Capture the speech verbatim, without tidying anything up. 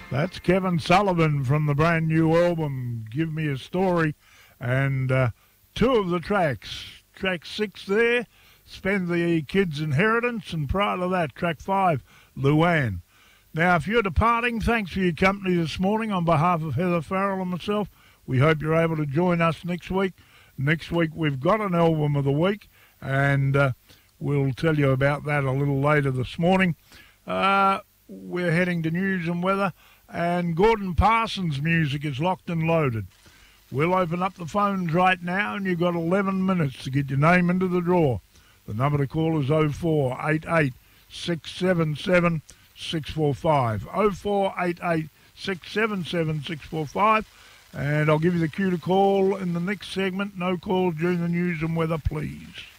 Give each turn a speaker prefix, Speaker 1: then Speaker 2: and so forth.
Speaker 1: That's Kevin Sullivan from the brand new album, Give Me a Story. And uh, two of the tracks. Track six there, Spend the Kid's Inheritance. And prior to that, track five, Luann. Now, if you're departing, thanks for your company this morning on behalf of Heather Farrell and myself. We hope you're able to join us next week. Next week, we've got an album of the week, and uh, we'll tell you about that a little later this morning. Uh, we're heading to news and weather, and Gordon Parsons' music is locked and loaded. We'll open up the phones right now, and you've got eleven minutes to get your name into the draw. The number to call is oh four eight eight, six seven seven, six four five. oh four eight eight, six seven seven, six four five. And I'll give you the cue to call in the next segment. No calls during the news and weather, please.